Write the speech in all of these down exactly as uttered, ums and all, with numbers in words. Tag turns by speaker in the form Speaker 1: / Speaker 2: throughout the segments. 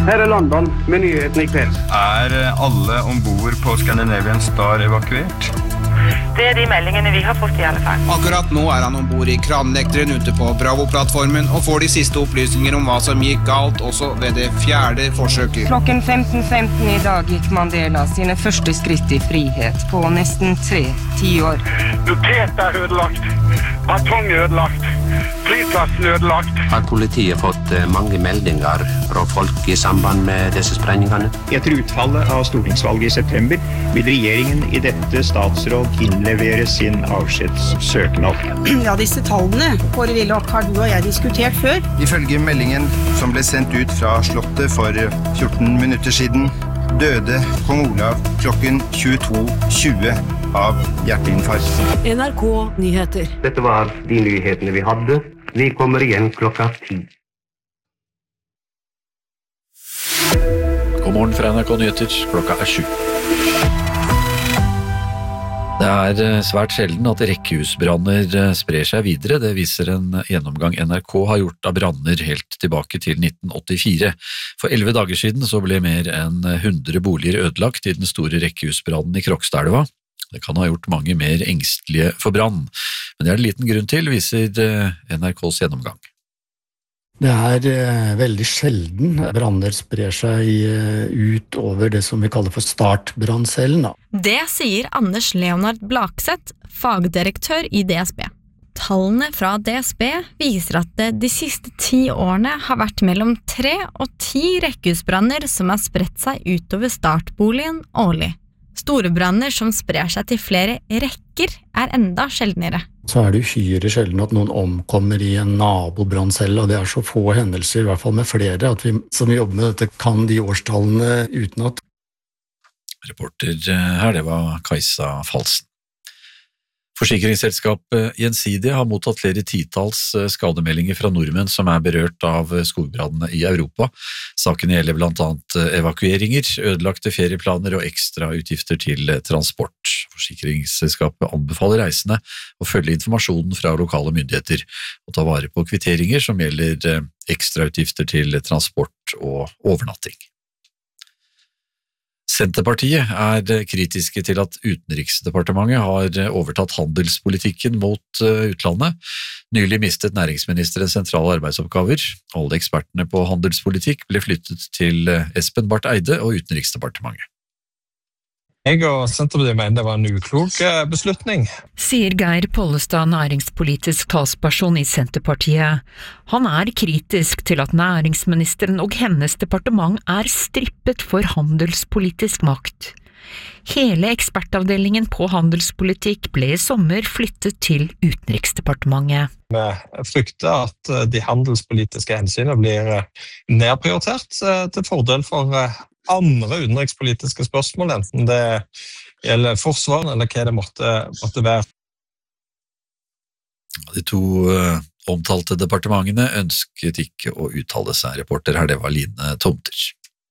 Speaker 1: Her er London med nyheten I kveld.
Speaker 2: Er alle ombord på Scandinavian Star evakuert?
Speaker 3: Det er de meldingene vi har fått I alle fall.
Speaker 4: Akkurat nå er han ombord I kranlekteren ute på Bravo-plattformen og får de siste opplysninger om hva som gikk galt også ved det fjerde forsøket.
Speaker 5: Klokken femten femten I dag gikk Mandela sine første skritt I frihet på nesten tre tiår.
Speaker 1: Pet er ødelagt, batong er ødelagt, flyplassen er ødelagt.
Speaker 6: Har politiet fått mange meldinger fra folk I samband med disse sprengingene?
Speaker 7: Etter utfallet av stortingsvalget I september vil regjeringen I dette statsråd innlevere sin avskjedssøknad.
Speaker 8: Ja, disse tallene, Kåre Willoch, har du og jeg diskutert før.
Speaker 2: Ifølge meldingen som ble sendt ut fra Slottet for fjorten minutter siden, døde kong Olav klokken tjueto tjue av hjerteinfarkt.
Speaker 9: N R K Nyheter.
Speaker 1: Dette var de nyhetene vi hadde. Vi kommer igjen klokka ti.
Speaker 10: God morgen fra N R K Nyheter, klokka er sju. Det er svært sjelden at rekkehusbranner sprer seg videre. Det viser en gjennomgang N R K har gjort av branner helt tilbake til nitten åttifire. For elleve dager siden så ble mer enn hundre boliger ødelagt I den store rekkehusbrannen I Krokstadelva. Det kan ha gjort mange mer engstelige for brann, men det er det liten grunn til, viser N R Ks gjennomgang.
Speaker 11: Det er eh, veldig sjelden branner sprer seg eh, ut over det som vi kaller for startbranncellen.
Speaker 12: Det sier Anders Leonard Blakseth, fagdirektør I D S B. Tallene fra D S B viser at det de siste ti årene har vært mellom tre og ti rekkehusbranner som har spredt seg utover startboligen årlig. Store branner som sprer seg til flere rekker er enda sjeldnere.
Speaker 11: Så er det uhyre sjelden at noen omkommer I en nabobranncelle, og det er så få hendelser, I hvert fall med flere, at vi som jobber med dette kan de årstallene utenat.
Speaker 10: Reporter her, det var Kajsa Falsen. Forsikringsselskapet Gjensidige har mottatt flere titals skademeldinger fra nordmenn som er berørt av skogbrannene I Europa. Sakene gjelder blant annet evakueringer, ødelagte ferieplaner og ekstra utgifter til transport. Forsikringsselskapet anbefaler reisende å følge informasjonen fra lokale myndigheter og ta vare på kvitteringer som gjelder ekstra utgifter til transport og overnatting. Senterpartiet er kritiske til at Utenriksdepartementet har overtatt handelspolitikken mot utlandet. Nylig mistet næringsministeren sentrale arbeidsoppgaver. Alle ekspertene på handelspolitikk ble flyttet til Espen Barth Eide og Utenriksdepartementet.
Speaker 13: Jeg og Senterpartiet mener det var en uklok beslutning.
Speaker 14: Sier Geir Pollestad, næringspolitisk talsperson I Senterpartiet. Han er kritisk til at næringsministeren og hennes departement er strippet for handelspolitisk makt. Hele ekspertavdelingen på handelspolitikk ble I sommer flyttet til Utenriksdepartementet.
Speaker 13: Vi frykter at de handelspolitiske hensynene blir nedprioritert til fordel for andre utenrikspolitiske spørsmål, enten det gjelder forsvar eller hva det måtte, måtte være.
Speaker 10: De to uh, omtalte departementene ønsket ikke å uttale seg. Reporter her, det var Line Tomter.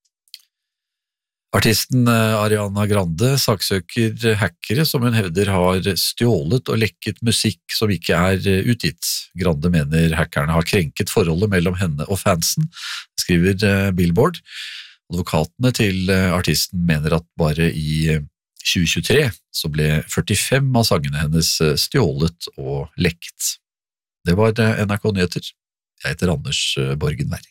Speaker 10: Artisten Ariana Grande saksøker hackere som hun hevder har stjålet og lekket musikk som ikke er utgitt. Grande mener hackerne har krenket forholdet mellom henne og fansen, skriver Billboard. Advokatene til artisten mener at bare I tjue tjuetre så ble førtifem av sangene hennes stjålet og lekket. Det var N R K Nyheter. Jeg heter Anders Borgen Werring.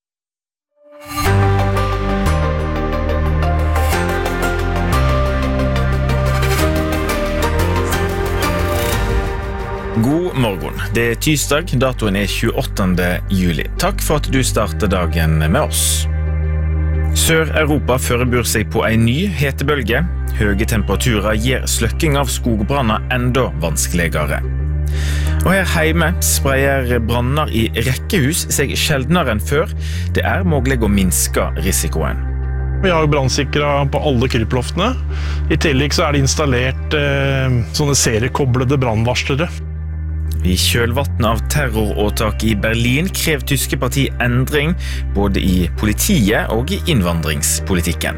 Speaker 15: God morgen. Det er tirsdag, datoen er tjueåttende juli. Takk for at du starter dagen med oss. Sør-Europa forbereder seg på en ny hetebølge. Høye temperaturer gjør sløkking av skogbranner enda vanskeligere. Og her hjemme sprayer branner I rekkehus seg sjeldnere enn før. Det er mulig å minske risikoen.
Speaker 16: Vi har brannsikret på alle kryploftene. I tillegg så er det installert eh, sånne seriekoblede brannvarslere.
Speaker 15: I kjølvatten av terroråtak I Berlin krev tyske parti endring både I politiet og I innvandringspolitikken.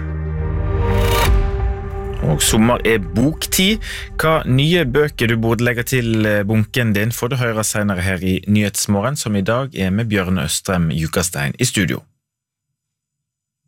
Speaker 15: Og sommer er boktid. Hva nye bøker du burde legge til bunken din får du høre senere her I Nyhetsmorgen, som I dag er med Bjørn Østrem Jukastein I studio.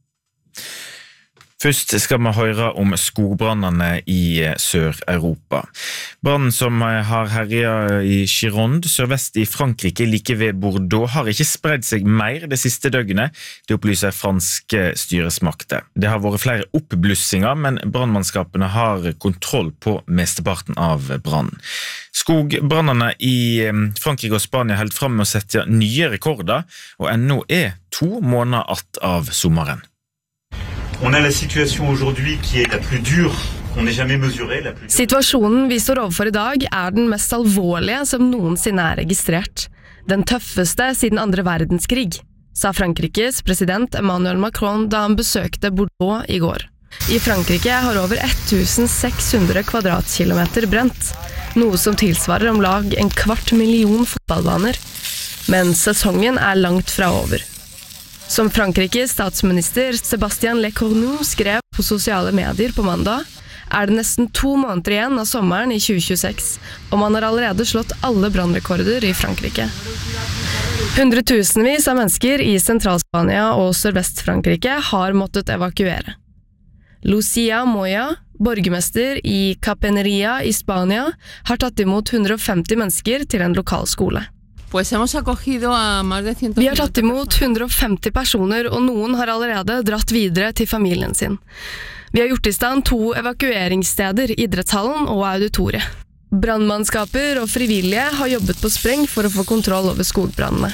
Speaker 15: Først skal vi høre om skogbrannene i Sør-Europa. Brannen som har herjet i Gironde, sørvest i Frankrike, like ved Bordeaux, har ikke spredd seg mer det siste døgnet, det opplyser franske styresmakter. Det har vært flere oppblussinger, men brannmannskapene har kontroll på mesteparten av brannen. Skogbrannene i Frankrike og Spania held frem med å sette nye rekorder, og ennå er to måneder att av sommeren.
Speaker 9: On a la situation aujourd'hui qui est la plus dure qu'on ait jamais mesurée. La plus...
Speaker 17: Situasjonen vi står overfor i dag er den mest alvorlige som noensinne er registrert. Den tøffeste siden andre verdenskrig, sa Frankrikes president Emmanuel Macron da han besøkte Bordeaux i går. I Frankrike har over seks hundre kvadratkilometer brent, noe som tilsvarer om lag en kvart million fotballbaner. Men sesongen er langt fra over. Som Frankrikes statsminister Sébastien Lecornu skrev på sosiale medier på mandag, er det nesten to måneder igjen av sommeren i tjue tjueseks, og man har allerede slått alle brannrekorder i Frankrike. Hundretusenvis av mennesker i Sentralspania og Sørvest-Frankrike har måttet evakuere. Lucia Moya, borgermester i Capeneria i Spania, har tatt imot hundre og femti mennesker til en lokal skole. Vi har tatt imot hundre og femti personer, og noen har allerede dratt videre til familien sin. Vi har gjort i stand to evakueringssteder, idrettshallen og auditoriet. Brandmannskaper og frivillige har jobbet på spreng for å få kontroll over skogbrannene.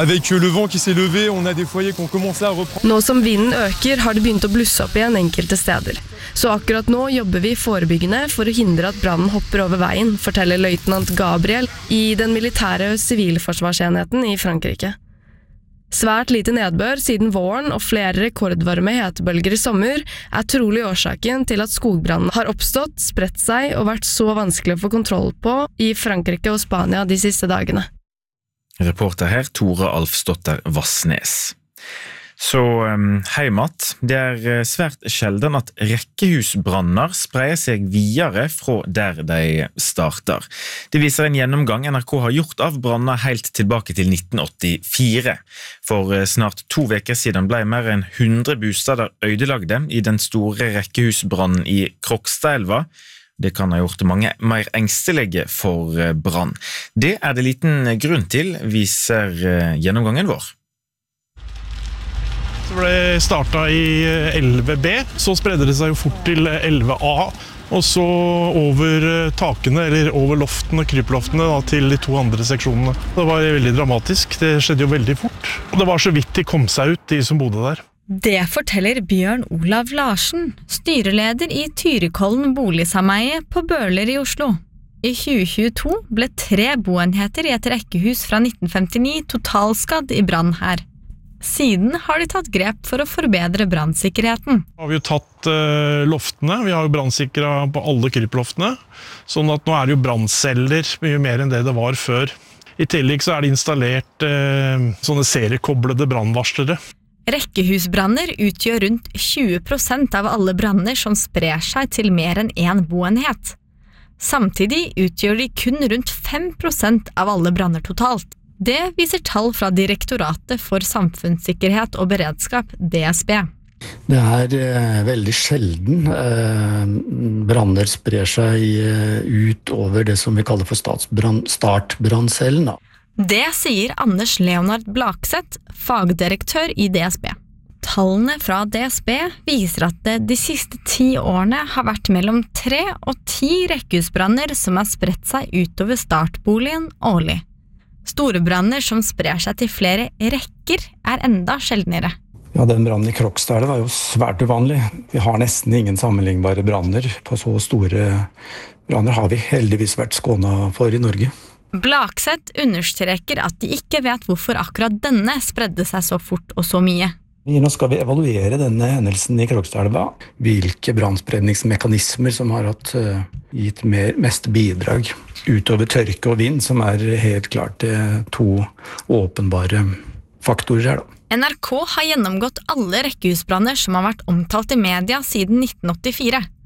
Speaker 17: Nå som vinden øker, har det begynt å blusse opp igjen enkelte steder. Så akkurat nå jobber vi forebyggende for å hindre at brannen hopper over veien, forteller løytnant Gabriel i den militære sivilforsvarsenheten i Frankrike. Svært lite nedbør siden våren og flere rekordvarme hetebølger i sommer er trolig årsaken til at skogbrannen har oppstått, spredt seg og vært så vanskelig å få kontroll på i Frankrike og Spania de siste dagene.
Speaker 15: Reporter her, Tore Alfsdotter Vassnes. Så um, heimat, det er svært sjelden at rekkehusbranner spreier seg videre fra der de starter. Det viser en gjennomgang N R K har gjort av branner helt tilbake til nitten åttifire. For snart to veker siden ble mer enn hundre bostader ødelagde i den store rekkehusbrannen i Krokstadelva. Det kan ha gjort mange mer engstelige for brann. Det er det liten grunn til, viser gjennomgangen vår.
Speaker 16: Det ble startet i elleve B, så spredde det seg jo fort til elleve A, og så over takene, eller over loftene, kryploftene, da, til de to andre seksjonene. Det var veldig dramatisk, det skjedde jo veldig fort. Og det var så vidt de kom seg ut, de som bodde der.
Speaker 12: Det forteller Bjørn Olav Larsen, styreleder i Tyrikollen boligsameie på Bøler i Oslo. I tjue tjueto ble tre boenheter i et rekkehus fra nitten femtini totalskadd i brann her. Siden har de tatt grep for å forbedre brannsikkerheten.
Speaker 16: Har vi jo tatt uh, loftene, vi har jo brannsikret på alle kryploftene, sånn at nå er det jo brannceller mye mer enn det det var før. I tillegg så er det installert uh, sånne seriekoblede brannvarslere.
Speaker 12: Rekkehusbranner utgjør rundt tjue prosent av alle branner som sprer seg til mer enn en boenhet. Samtidig utgjør de kun rundt fem prosent av alle branner totalt. Det viser tall fra Direktoratet for samfunnssikkerhet og beredskap, D S B.
Speaker 11: Det er eh, veldig sjelden eh, branner sprer seg eh, ut over det som vi kaller for startbranncellen.
Speaker 12: Det sier Anders Leonard Blakseth, fagdirektør i D S B. Tallene fra D S B viser at det de siste ti årene har vært mellom tre og ti rekkehusbranner som har spredt seg utover startboligen årlig. Store branner som sprer seg til flere rekker er enda sjeldnere.
Speaker 11: Ja, den brannen i Krokstadelva var jo svært uvanlig. Vi har nesten ingen sammenlignbare branner. På så store branner har vi heldigvis vært skånet for i Norge.
Speaker 12: Blakseth understreker at de ikke vet hvorfor akkurat denne spredde seg så fort og så mye.
Speaker 11: Nå skal vi evaluere denne hendelsen i Krokstadelva. Hvilke brannspredningsmekanismer som har hatt, uh, gitt mer, mest bidrag utover tørke og vind, som er helt klart uh, to åpenbare faktorer her. Da.
Speaker 12: N R K har gjennomgått alle rekkehusbranner som har vært omtalt i media siden nitten åttifire.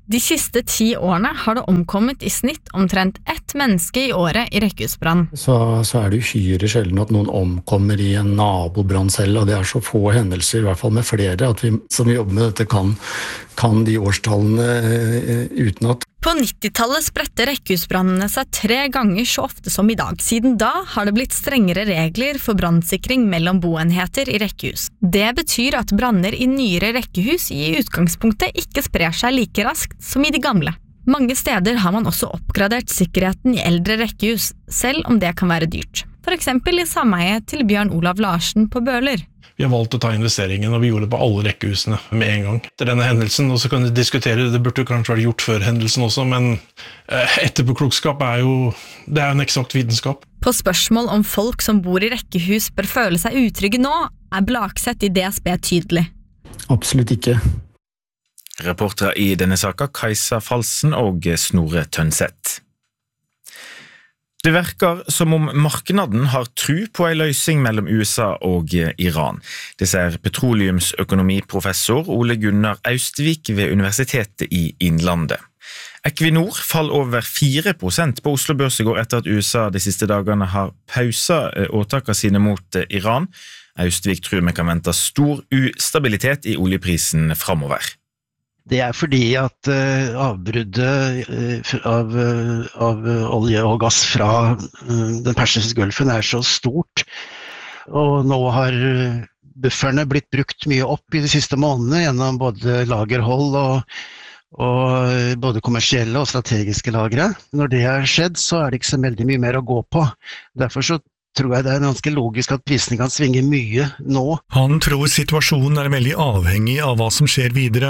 Speaker 12: De siste ti årene har det omkommet i snitt omtrent ett menneske i året i rekkehusbrann.
Speaker 11: Så, så er det uhyre sjelden at noen omkommer i en nabobrann selv, og det er så få hendelser, i hvert fall med flere, at vi som jobber med dette kan, kan de årstallene eh, utenat.
Speaker 12: På nittitallet spredte rekkehusbrannene seg tre ganger så ofte som i dag. Siden da har det blitt strengere regler for brannsikring mellom boenheter i rekkehus. Det betyr at branner i nyere rekkehus i utgangspunktet ikke sprer seg like raskt som i de gamle. Mange steder har man også oppgradert sikkerheten i eldre rekkehus, selv om det kan være dyrt. For eksempel i sameiet til Bjørn Olav Larsen på Bøler.
Speaker 16: Vi har valgt å ta investeringen, og vi gjorde det på alle rekkehusene med en gang. Etter denne hendelsen, og så kan vi diskutere, det burde kanskje vært gjort før hendelsen også, men etterpåklokskap er jo, det er en eksakt vitenskap.
Speaker 12: På spørsmål om folk som bor i rekkehus bør føle seg utrygge nå, er Blakseth i D S B tydelig.
Speaker 11: Absolutt ikke.
Speaker 15: Reportere i denne saka, Kajsa Falsen og Snorre Tønseth. Det verkar som om marknaden har tru på ei løysing mellom U S A og Iran. Det sier petroleumsøkonomiprofessor Ole Gunnar Austvik ved Universitetet i Innlandet. Equinor fall over fire prosent på Oslo Børs i går etter at U S A de siste dagene har pausa åtakene sine mot Iran. Austvik tror vi kan vente stor ustabilitet i oljeprisen fremover.
Speaker 18: Det er fordi at uh, avbruddet uh, av, uh, av olje og gass fra uh, den persiske gulfen er så stort, og nå har uh, bufferne blitt brukt mye opp i de siste månedene gjennom både lagerhold og, og uh, både kommersielle og strategiske lagre. Når det har skjedd, så er det ikke så veldig mye mer å gå på. Derfor så tror jeg det er ganske logisk at prisene kan svinge mye nå.
Speaker 19: Han tror situasjonen er veldig avhengig av hva som skjer videre.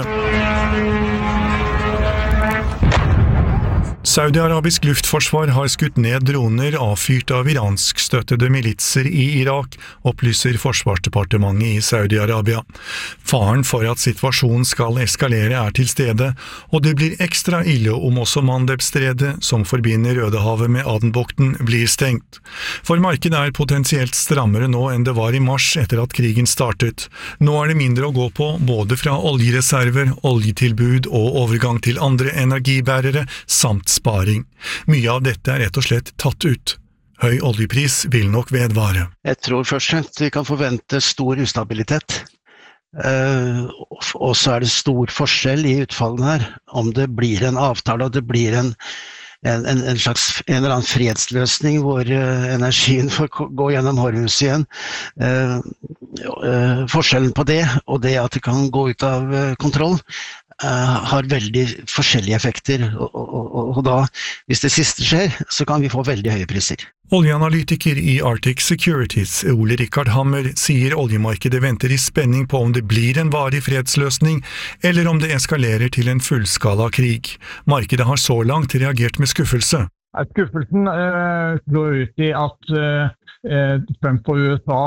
Speaker 19: Saudi-Arabisk luftforsvar har skutt ned droner avfyrt av iransk-støttede militser i Irak, opplyser Forsvarsdepartementet i Saudi-Arabia. Faren for at situasjonen skal eskalere er til stede, og det blir ekstra ille om også Mandeb-stredet, som forbinder Rødehavet med Adenbukten, blir stengt. For markedet er potensielt strammere nå enn det var i mars etter at krigen startet. Nå er det mindre å gå på, både fra oljereserver, oljetilbud og overgang til andre energibærere, samt sparing. Mye av dette er rett og slett tatt ut. Høy oljepris vil nok vedvare.
Speaker 18: Jeg tror først og fremst vi kan forvente stor ustabilitet. Uh, og så er det stor forskjell i utfallene her. Om det blir en avtale, og det blir en, en, en slags en eller annen fredsløsning hvor uh, energien får gå gjennom Hormuz igjen. Uh, uh, forskjellen på det, og det at det kan gå ut av uh, kontroll, Uh, har veldig forskjellige effekter, og, og, og, og da, hvis det siste skjer, så kan vi få veldig høye priser.
Speaker 19: Oljeanalytiker i Arctic Securities, Ole Rikard Hammer, sier oljemarkedet venter i spenning på om det blir en varig fredsløsning, eller om det eskalerer til en fullskala krig. Markedet har så langt reagert med skuffelse.
Speaker 20: Skuffelsen uh, går ut i at uh, Trump og U S A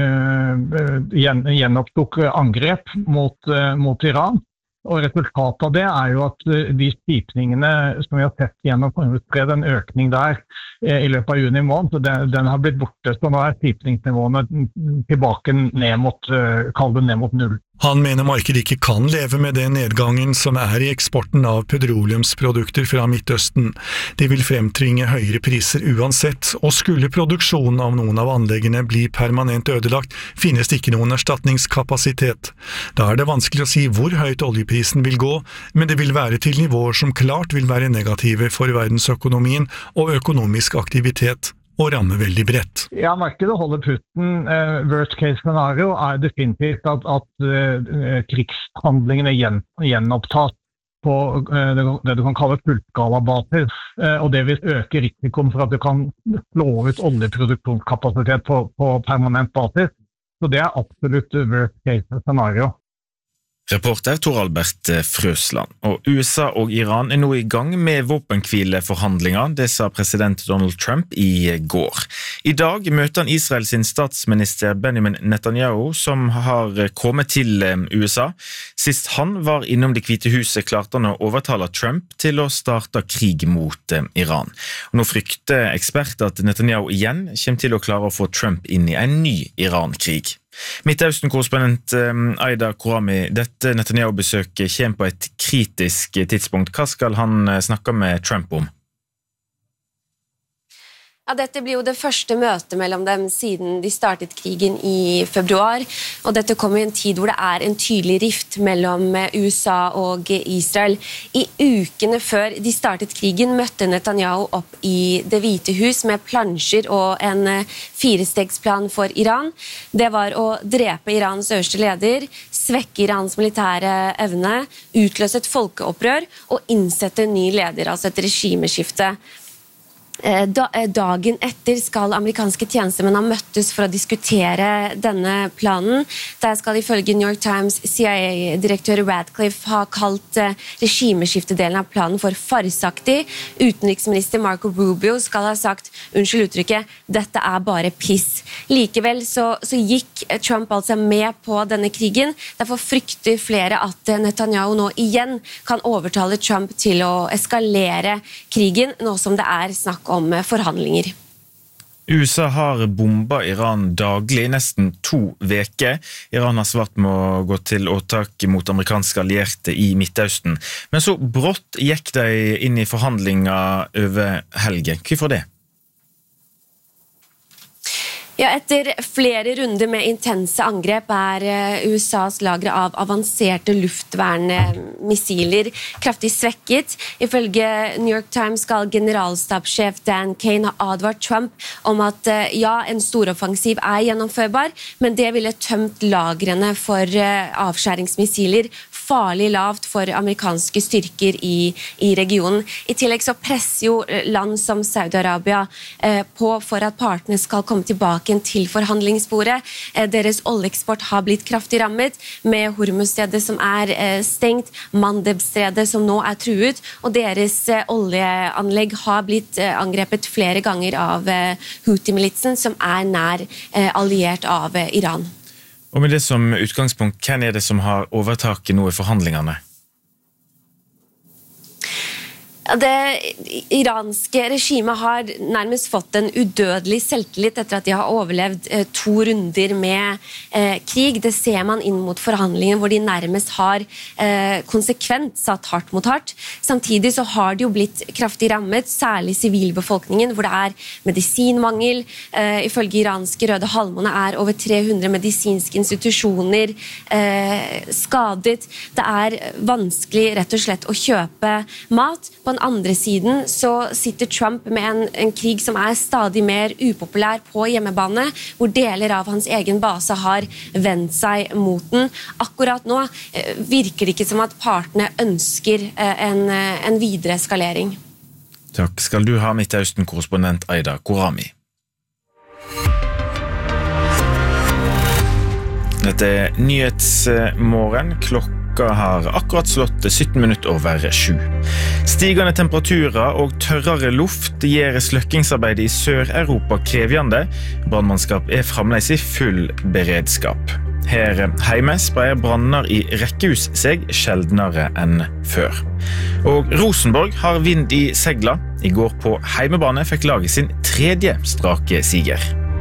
Speaker 20: uh, gjen, gjenopptok angrep mot, uh, mot Iran. Og resultatet av det er jo at de stipningene som vi har sett gjennom Hormuzstredet, en økning der i løpet av juni måned, den, den har blitt borte, så nå er stipningsnivåene tilbake ned mot, kall det ned mot null.
Speaker 19: Han mener markedet ikke kan leve med den nedgangen som er i eksporten av petroleumsprodukter fra Midtøsten. Det vil fremtvinge høyere priser uansett, og skulle produksjonen av noen av anleggene bli permanent ødelagt, finnes det ikke noen erstatningskapasitet. Da er det vanskelig å si hvor høyt oljeprisen vil gå, men det vil være til nivåer som klart vil være negative for verdensøkonomien og økonomisk aktivitet. Og rammer veldig bredt.
Speaker 20: Ja, markedet holder pusten. Uh, worst case scenario er definitivt at, at uh, krigshandlingene gjen, gjenopptas på uh, det, det du kan kalle fullskalabasis, uh, og det vil øke risikoen for at du kan slå ut oljeproduksjonskapasitet på, på permanent basis. Så det er absolutt worst case scenario.
Speaker 15: Reporter Tor Albert Frøsland. Og U S A og Iran er nå i gang med våpenhvileforhandlinger, det sa president Donald Trump i går. I dag møter han Israel sin statsminister Benjamin Netanyahu, som har kommet til U S A. Sist han var innom Det hvite huset, klarte han å overtale Trump til å starte krig mot Iran. Og nå frykter eksperter at Netanyahu igjen kommer til å klare å få Trump inn i en ny Iran-krig. Midtøsten-korrespondent Aida Korami, dette Netanyahu-besøket kommer på et kritisk tidspunkt. Hva skal han snakke med Trump om?
Speaker 21: Ja, dette blir jo det første møtet mellom dem siden de startet krigen i februar, og dette kommer i en tid hvor det er en tydelig rift mellom U S A og Israel. I ukene før de startet krigen møtte Netanyahu opp i Det hvite hus med plansjer og en firestegsplan for Iran. Det var å drepe Irans øverste leder, svekke Irans militære evne, utløse et folkeopprør og innsette en ny leder, altså et regimeskifte. Dagen etter skal amerikanske tjenestemenn ha møttes for å diskutere denne planen. Der skal ifølge New York Times C I A-direktør Radcliffe ha kalt regimeskiftedelen av planen for farsaktig. Utenriksminister Marco Rubio skal ha sagt, unnskyld uttrykket, dette er bare piss. Likevel så, så gikk Trump altså med på denne krigen. Derfor frykter flere at Netanyahu nå igjen kan overtale Trump til å eskalere krigen, nå som det er snakk om forhandlinger.
Speaker 15: U S A har bombet Iran daglig, nesten to veker. Iran har svart med å gå til åtak mot amerikanske allierte i Midtøsten. Men så brått gikk de inn i forhandlinger over helgen. Hvorfor det?
Speaker 21: Ja, etter flere runder med intense angrep er U S A's lagre av avanserte luftvernmissiler kraftig svekket. Ifølge New York Times skal generalstabssjef Dan Kane ha advart Trump om at ja, en storoffensiv er gjennomførbar, men det ville tømt lagrene for avskjæringsmissiler farlig lavt for amerikanske styrker i, i regionen. I tillegg så presser jo land som Saudi-Arabia eh, på for at partene skal komme tilbake til forhandlingsbordet. Eh, deres oljeeksport har blitt kraftig rammet, med Hormuzstredet som er eh, stengt, Mandeb-stredet som nå er truet, og deres eh, oljeanlegg har blitt eh, angrepet flere ganger av eh, Houthi-militsen, som er nær eh, alliert av eh, Iran.
Speaker 15: Og med det som utgangspunkt, hvem er det som har overtaket nå i forhandlingene?
Speaker 21: Det iranske regimet har nærmest fått en udødelig selvtillit etter at de har overlevd eh, to runder med eh, krig. Det ser man inn mot forhandlingen hvor de nærmest har eh, konsekvent satt hardt mot hardt. Samtidig så har de jo blitt kraftig rammet, særlig sivilbefolkningen, hvor det er medisinmangel. Eh, ifølge iranske Røde Halvmåne er over tre hundre medisinske institusjoner eh, skadet. Det er vanskelig rett og slett å kjøpe mat. På den andre siden så sitter Trump med en, en krig som er stadig mer upopulær på hjemmebane, hvor deler av hans egen base har vendt seg mot den. Akkurat nå eh, virker det ikke som at partene ønsker eh, en, en videre eskalering.
Speaker 15: Takk skal du ha, Midtøsten-korrespondent Aida Korami. Dette er Nyhetsmorgen. Klokka har akkurat slått sytten minutter over sju. Stigende temperaturer og tørrere luft gjør sløkkingsarbeidet i Sør-Europa krevjende. Brandmannskap er fremdeles i full beredskap. Her hjemme spreier branner i rekkehus seg sjeldnere enn før. Og Rosenborg har vind i segla. I går på heimebane fikk laget sin tredje strake siger.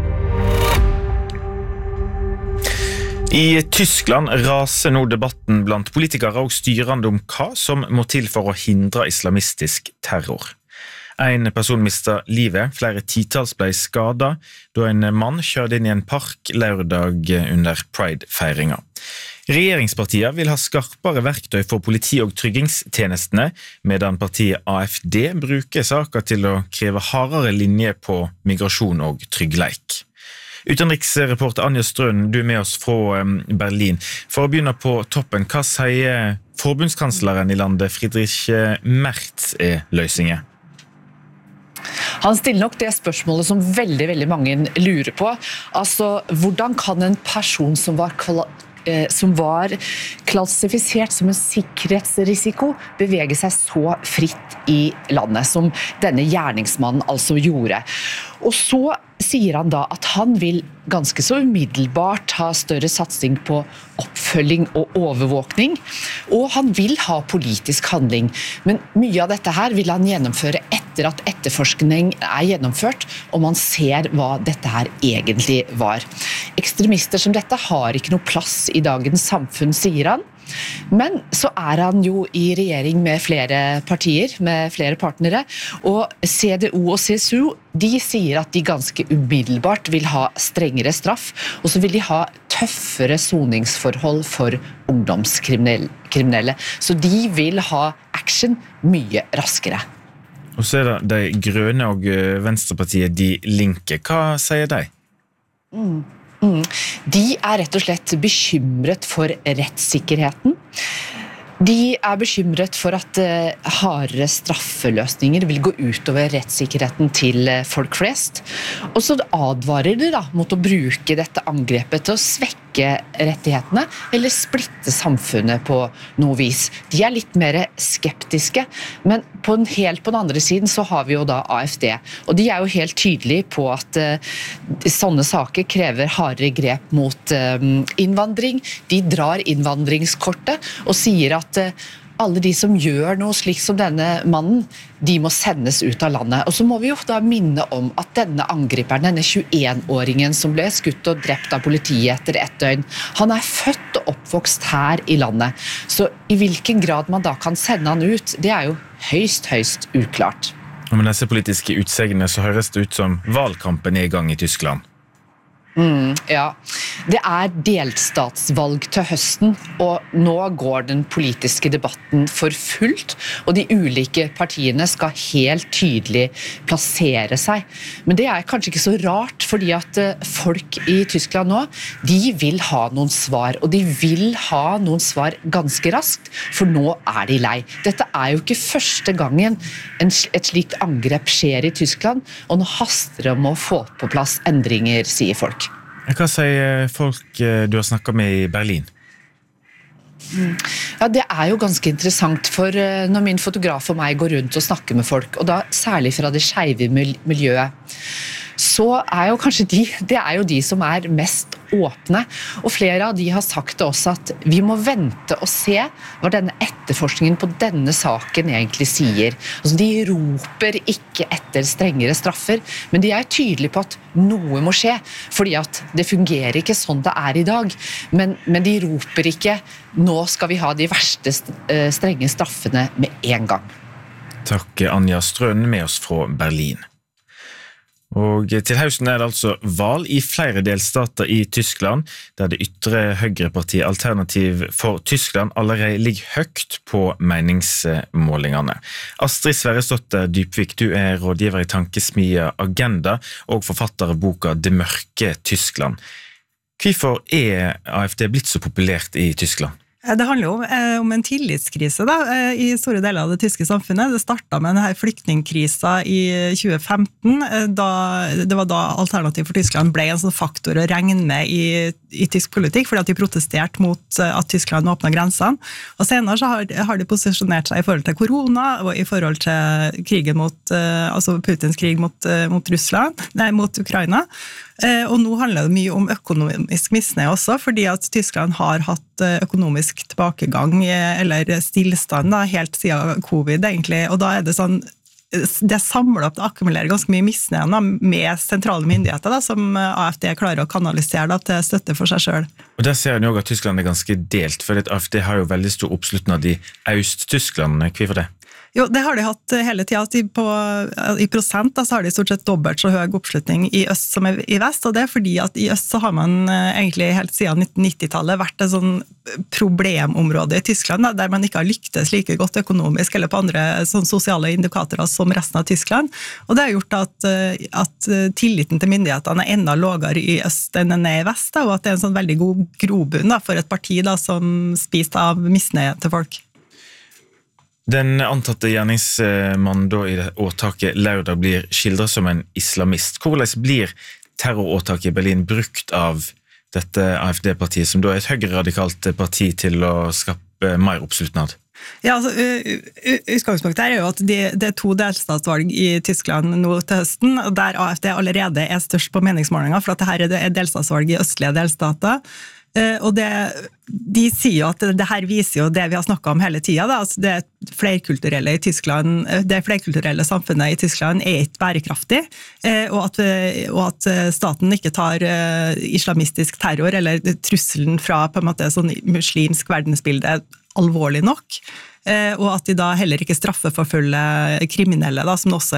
Speaker 15: I Tyskland raser nå debatten blant politikere og styrende om hva som må til for å hindre islamistisk terror. En person mistet livet, flere titals ble skadet da en mann kjørte inn i en park lørdag under Pride-feiringa. Regjeringspartiet vil ha skarpere verktøy for politi- og tryggingstjenestene, medan partiet A F D bruker saker til å kreve hardere linje på migrasjon og tryggleik. Utenriksreporter Anja Strøn, du er med oss fra Berlin. For å begynne på toppen, hva sier forbundskansleren i landet, Friedrich Merz, er løsningen?
Speaker 22: Han stiller nok det spørsmålet som veldig, veldig mange lurer på. Altså, hvordan kan en person som var som var klassifisert som en sikkerhetsrisiko bevege seg så fritt i landet som denne gjerningsmannen altså gjorde. Og så sier han da at han vil ganske så umiddelbart ha større satsing på oppfølging og overvåkning, og han vil ha politisk handling, men mye av dette her vil han gjennomføre etter etter at etterforskning er gjennomført, og man ser hva dette her egentlig var. Ekstremister som dette har ikke noe plass i dagens samfunn, sier han. Men så er han jo i regjering med flere partier, med flere partnere, og C D O og C S U, de sier at de ganske umiddelbart vil ha strengere straff, og så vil de ha tøffere soningsforhold for ungdomskriminelle. Så de vil ha action mye raskere.
Speaker 15: Og så er det de grønne og Venstrepartiet, de linker. Hva sier de?
Speaker 22: Mm. Mm. De er rett og slett bekymret for rettssikkerheten. De er bekymret for at uh, hardere straffeløsninger vil gå ut over rettssikkerheten til uh, folk flest. Og så advarer de da mot å bruke dette angrepet til å svekke rettighetene eller splitte samfunnet på noe vis. De er litt mer skeptiske, men på den, helt på den andre siden så har vi jo da A F D, og de er jo helt tydelige på at uh, sånne saker krever hardere grep mot uh, innvandring. De drar innvandringskortet og sier at uh, alle de som gjør noe slik som denne mannen, de må sendes ut av landet. Og så må vi jo da minne om at denne angriperen, denne tjueen-åringen som ble skutt og drept av politiet etter ett døgn, han er født og oppvokst her i landet. Så i hvilken grad man da kan sende han ut, det er jo høyst, høyst uklart.
Speaker 15: Og med disse politiske utsegnene så høres det ut som valgkampen er i gang i Tyskland.
Speaker 22: Mm, ja, det er delstatsvalg til høsten, og nå går den politiske debatten for fullt, og de ulike partiene skal helt tydelig plassere seg. Men det er kanskje ikke så rart, fordi at folk i Tyskland nå, de vil ha noen svar, og de vil ha noen svar ganske raskt, for nå er de lei. Dette er jo ikke første gangen en, et slikt angrep skjer i Tyskland, og nå haster det om å få på plass endringer, sier folk.
Speaker 15: Hva sier folk du har snakket med i Berlin?
Speaker 22: Ja, det er jo ganske interessant, for når min fotograf og meg går rundt og snakker med folk, og da særlig fra det skeive miljøet, så er jo kanskje de, det er jo de som er mest åpne, og flere av de har sagt til oss at vi må vente og se hva denne etterforskningen på denne saken egentlig sier. Altså, de roper ikke etter strengere straffer, men de er tydelige på at noe må skje, fordi at det fungerer ikke sånn det er i dag, men, men de roper ikke nå skal vi ha de verste strenge straffene med en gang.
Speaker 15: Takk Anja Strøn med oss fra Berlin. Og til høsten er det altså valg i flere delstater i Tyskland, der det ytre høyrepartiet Alternativ for Tyskland allerede ligger høyt på meningsmålingene. Astrid Sverresdotter Dybvik, du er rådgiver i tankesmia Agenda og forfatter av boka Det mørke Tyskland. Hvorfor er A F D blitt så populært i Tyskland?
Speaker 3: Det handler jo eh, om en tillitskrise da, eh, i store deler av det tyske samfunnet. Det startet med denne flyktningkrisa i tjue femten, eh, da, det var da Alternativ for Tyskland ble en sånn faktor å regne med i, i tysk politikk, fordi at de protesterte mot eh, at Tyskland åpnet grensene. Og senere så har, har de posisjonert seg i forhold til korona, og i forhold til krigen mot, eh, altså Putins krig mot, eh, mot Russland, nei, mot Ukraina. Eh, og nå handler det mye om økonomisk misnøye også, fordi at Tyskland har hatt økonomisk tilbakegang, eller stillstand da, helt siden covid egentlig, og da er det sånn, det samler opp, det akkumulerer ganske mye misnøye med sentrale myndigheter da, som A F D klarer å kanalisere da, til støtte for seg selv.
Speaker 15: Og der ser en jo at Tyskland er ganske delt, for A F D har jo veldig stor oppslutning i Øst-Tyskland. Hvorfor det?
Speaker 3: Jo, det har de hatt hele tiden. På, i prosent da, så har de stort sett dobbelt så høy oppslutning i øst som i vest, og det er fordi at i øst så har man egentlig helt siden nitten nitti-tallet vært et sånn problemområde i Tyskland, da, der man ikke har lyktes like godt økonomisk eller på andre sånn sosiale indikatorer som resten av Tyskland, og det har gjort at, at tilliten til myndighetene er enda lavere i øst enn den er i vest, da, og at det er en sånn veldig god grobunn da, for et parti da, som spiser av misnøye til folk.
Speaker 15: Den antatte gjerningsmannen da i åtaket lørdag blir skildret som en islamist. Hvordan blir terroråtaket i Berlin brukt av dette A F D-partiet, som da er et høyreradikalt parti, til å skape mer oppslutnad?
Speaker 3: Ja, altså, utgangspunktet her er jo at det de er to delstatsvalg i Tyskland nå til høsten, der A F D allerede er størst på meningsmålinger, for at dette er delstatsvalg i østlige delstater. Og det, de sier jo at det her viser jo det vi har snakket om hele tiden, da. Altså det flerkulturelle i Tyskland, det flerkulturelle samfunnet i Tyskland er ikke bærekraftig, og at, og at staten ikke tar islamistisk terror eller trusselen fra på en måte sånn muslimsk verdensbilde alvorlig nok, og at de da heller ikke straffeforfølger kriminelle, da, som det også